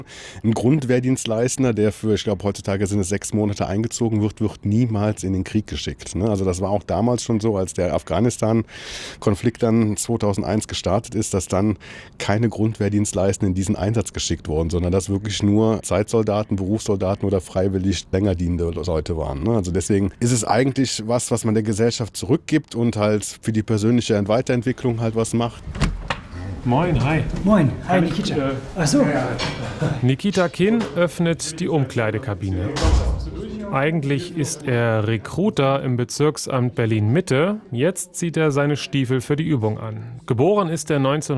Ein Grundwehrdienstleistender, der für, ich glaube, heutzutage sind es 6 Monate eingezogen wird, wird niemals in den Krieg geschickt. Ne? Also das war auch damals schon so, als der Afghanistan-Konflikt dann 2001 gestartet ist, dass dann keine Grundwehrdienstleistenden in diesen Einsatz geschickt wurden, sondern dass wirklich nur Zeitsoldaten, Berufssoldaten oder freiwillig länger dienende Leute waren. Ne? Also deswegen ist es eigentlich was man der Gesellschaft zurückgibt und halt für die persönliche Weiterentwicklung halt was macht. Moin, hi. Moin, hi Nikita. Ach so. Nikita Kin öffnet die Umkleidekabine. Eigentlich ist er Recruiter im Bezirksamt Berlin-Mitte. Jetzt zieht er seine Stiefel für die Übung an. Geboren ist er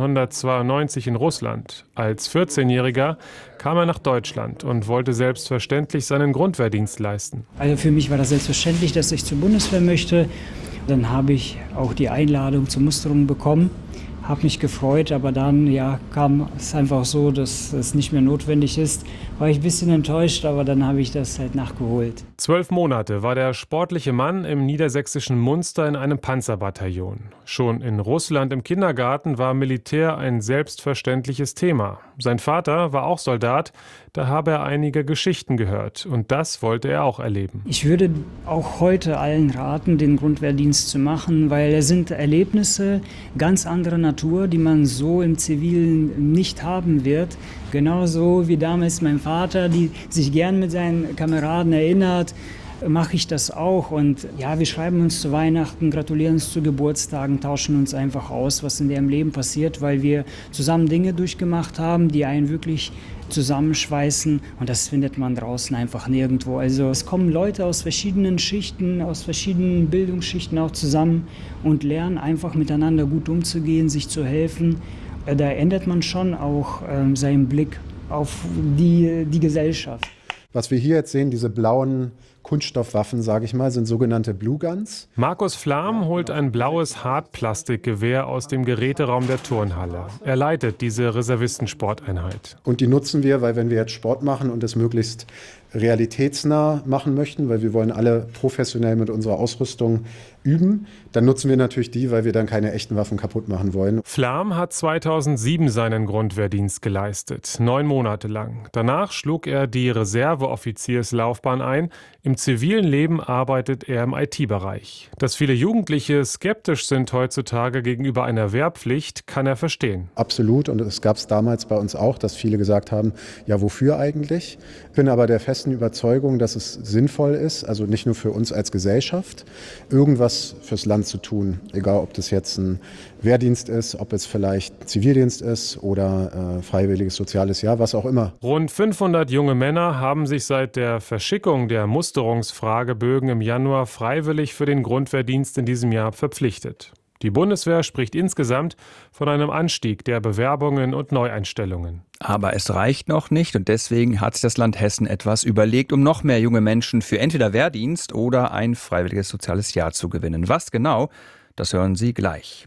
1992 in Russland. Als 14-Jähriger kam er nach Deutschland und wollte selbstverständlich seinen Grundwehrdienst leisten. Also für mich war das selbstverständlich, dass ich zur Bundeswehr möchte. Dann habe ich auch die Einladung zur Musterung bekommen. Habe mich gefreut, aber dann kam es einfach so, dass es nicht mehr notwendig ist. War ich ein bisschen enttäuscht, aber dann habe ich das halt nachgeholt. 12 Monate war der sportliche Mann im niedersächsischen Munster in einem Panzerbataillon. Schon in Russland im Kindergarten war Militär ein selbstverständliches Thema. Sein Vater war auch Soldat, da habe er einige Geschichten gehört und das wollte er auch erleben. Ich würde auch heute allen raten, den Grundwehrdienst zu machen, weil es sind Erlebnisse ganz anderer Natur, die man so im Zivilen nicht haben wird. Genauso wie damals mein Vater, die sich gern mit seinen Kameraden erinnert, mache ich das auch. Und ja, wir schreiben uns zu Weihnachten, gratulieren uns zu Geburtstagen, tauschen uns einfach aus, was in ihrem Leben passiert, weil wir zusammen Dinge durchgemacht haben, die einen wirklich zusammenschweißen. Und das findet man draußen einfach nirgendwo. Also es kommen Leute aus verschiedenen Schichten, aus verschiedenen Bildungsschichten auch zusammen und lernen einfach miteinander gut umzugehen, sich zu helfen. Da ändert man schon auch seinen Blick auf die Gesellschaft. Was wir hier jetzt sehen, diese blauen Kunststoffwaffen, sage ich mal, sind sogenannte Blue Guns. Markus Flahm holt ein blaues Hartplastikgewehr aus dem Geräteraum der Turnhalle. Er leitet diese Reservistensporteinheit. Und die nutzen wir, weil wenn wir jetzt Sport machen und es möglichst realitätsnah machen möchten, weil wir wollen alle professionell mit unserer Ausrüstung üben, dann nutzen wir natürlich die, weil wir dann keine echten Waffen kaputt machen wollen. Flahm hat 2007 seinen Grundwehrdienst geleistet, 9 Monate lang. Danach schlug er die Reserveoffizierslaufbahn ein. Im zivilen Leben arbeitet er im IT-Bereich. Dass viele Jugendliche skeptisch sind heutzutage gegenüber einer Wehrpflicht, kann er verstehen. Absolut, und es gab es damals bei uns auch, dass viele gesagt haben, ja, wofür eigentlich? Ich bin aber der festen Überzeugung, dass es sinnvoll ist, also nicht nur für uns als Gesellschaft, irgendwas fürs Land zu tun. Egal, ob das jetzt ein Wehrdienst ist, ob es vielleicht Zivildienst ist oder freiwilliges soziales Jahr, was auch immer. Rund 500 junge Männer haben sich seit der Verschickung der Musterungsfragebögen im Januar freiwillig für den Grundwehrdienst in diesem Jahr verpflichtet. Die Bundeswehr spricht insgesamt von einem Anstieg der Bewerbungen und Neueinstellungen. Aber es reicht noch nicht und deswegen hat sich das Land Hessen etwas überlegt, um noch mehr junge Menschen für entweder Wehrdienst oder ein freiwilliges soziales Jahr zu gewinnen. Was genau, das hören Sie gleich.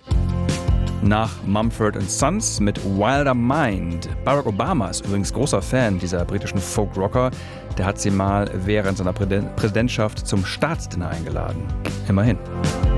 Nach Mumford & Sons mit Wilder Mind. Barack Obama ist übrigens großer Fan dieser britischen Folk-Rocker. Der hat sie mal während seiner Präsidentschaft zum Staatsdinner eingeladen. Immerhin.